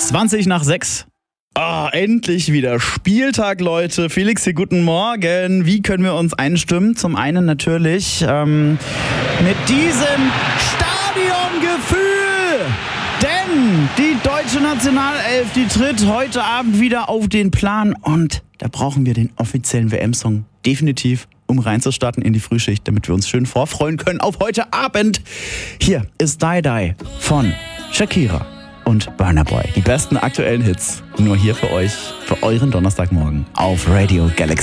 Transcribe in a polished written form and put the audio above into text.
20 nach 6. Endlich wieder Spieltag, Leute. Felix hier, guten Morgen. Wie können wir uns einstimmen? Zum einen natürlich mit diesem Stadiongefühl. Denn die deutsche Nationalelf, die tritt heute Abend wieder auf den Plan. Und da brauchen wir den offiziellen WM-Song definitiv, um reinzustarten in die Frühschicht, damit wir uns schön vorfreuen können auf heute Abend. Hier ist Die Die von Shakira und Burna Boy. Die besten aktuellen Hits nur hier für euch, für euren Donnerstagmorgen auf Radio Galaxy.